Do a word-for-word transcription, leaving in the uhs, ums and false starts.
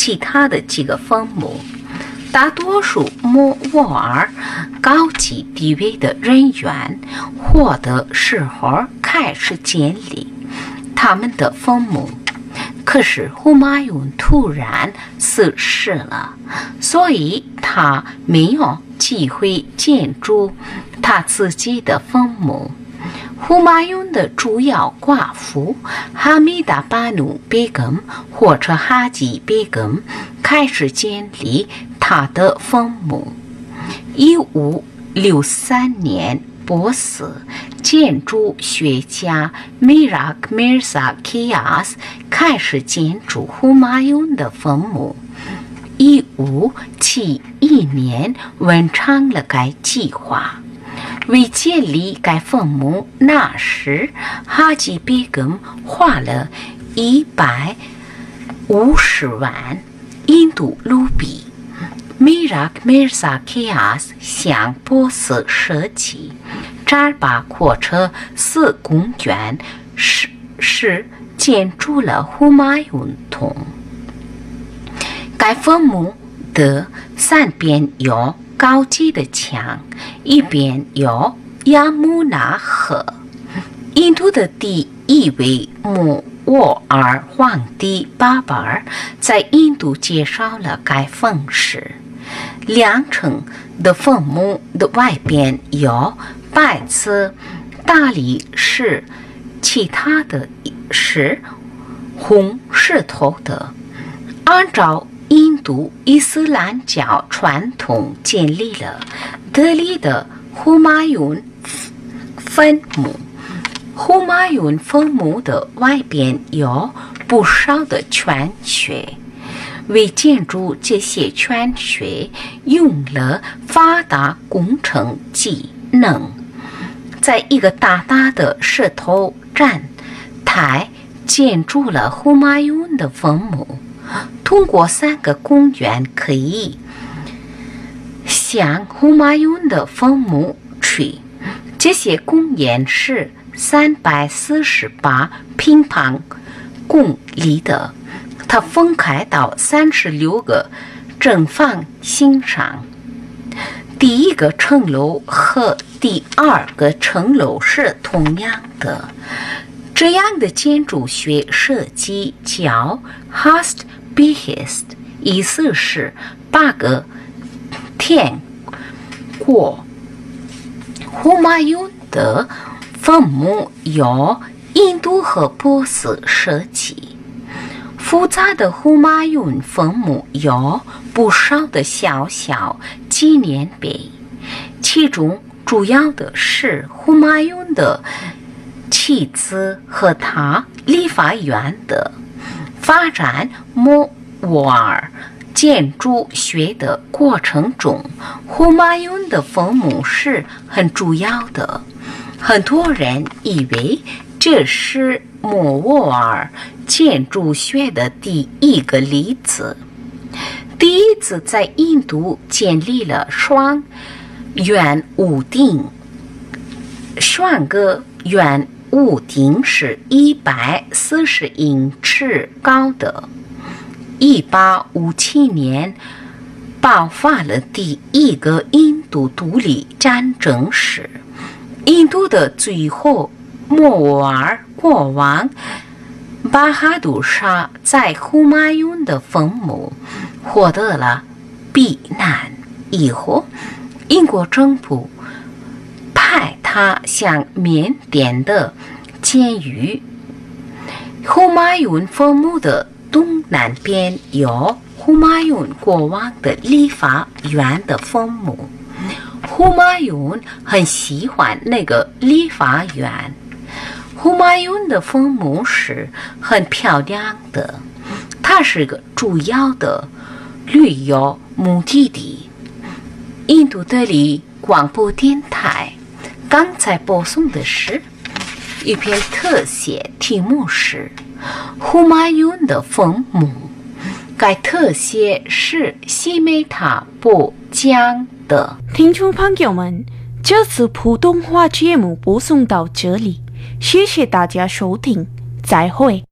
其他的几个坟墓。大多数莫卧儿高级地位的人员获得时候开始建立他们的坟墓。可是胡马雍突然逝世了，所以他没有机会建筑他自己的坟墓。胡马雍的主要寡妇哈米达巴努贝根或者哈吉贝根开始建立他的坟墓。一五六三年，波斯建筑学家米拉克·米尔萨·基亚斯开始建筑胡马雍的坟墓。一五七一年完成了该计划。为建立该坟墓，那时哈吉贝根花了一百五十万印度卢比。米拉克·米尔萨·基亚斯向波斯设计扎巴阔车四公园时是建筑了胡马雍洞。该坟墓的三边有高级的墙，一边有亚穆纳河。印度的第一位莫卧儿皇帝巴巴尔在印度介绍了该坟时，两层的坟墓的外边有白色大理石，其他的是红石头的。按照印度伊斯兰教传统建立了德里的胡马雍坟墓。胡马雍坟墓的外边有不少的泉穴，为建筑这些泉穴用了发达工程技能，在一个大大的石头站台建筑了胡马雍的坟墓。通过三个公园可以向胡马雍的坟墓去，这些公园是三百四十八平方公里的，它分开到三十六个正方形上。第一个层楼和第二个层楼是同样的。这样的建筑学设计叫 Hast Behest， 意思是八个天国。胡马雍的坟墓由印度和波斯设计。复杂的胡马雍坟墓有不少的小小纪念碑，其中主要的是胡马雍的妻子和他理发院的发展。莫卧儿建筑学的过程中，胡马雍的坟墓是很主要的。很多人以为这是莫卧儿建筑学的第一个例子。第一次在印度建立了双圆屋顶，双个圆屋顶是一百四十英尺高的。一八五七年爆发了第一个印度独立战争时，印度的最后莫卧儿国王巴哈杜沙在胡马雍的坟墓获得了避难。以后英国政府派他向缅甸的监狱。胡马雍坟墓的东南边有胡马雍国王的理发院的坟墓。胡马雍很喜欢那个理发院。胡马雍的坟墓是很漂亮的，它是个主要的旅游目的地。印度德里广播电台刚才播送的是一篇特写，题目是胡马雍的坟墓。该特写是西梅塔播讲的。 听众朋友们，这次普通话节目播送到这里，谢谢大家收听，再会。